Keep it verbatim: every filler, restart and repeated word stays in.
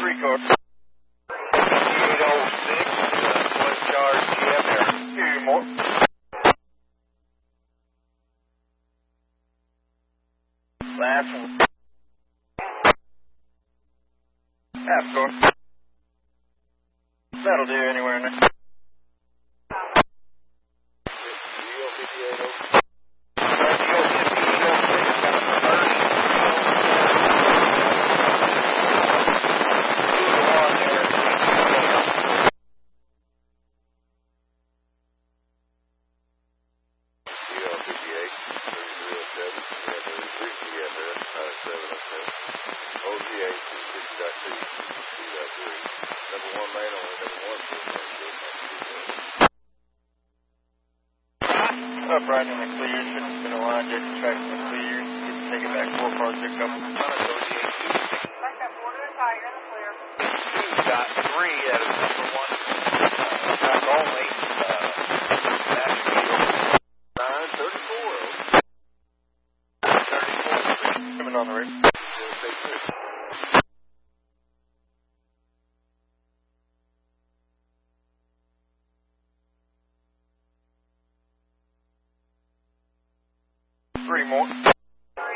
Three car. eight oh six, uh, West Yard, G M there. Two more. Last one. Half score. That'll do anywhere in there. Up right in the clear, should have been a line just track in the clear. Get to take it back four cars, pick up. Got three out of number one. Uh, track only. Uh, nine thirty-four. thirty-four. Coming on the rig. Three more.